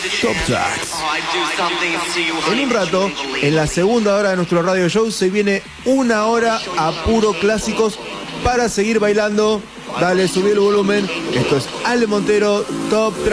Top Tracks. En un rato, en la segunda hora de nuestro radio show, se viene una hora a puro clásicos para seguir bailando. Dale, subí el volumen. Esto es Ale Montero, Top Tracks.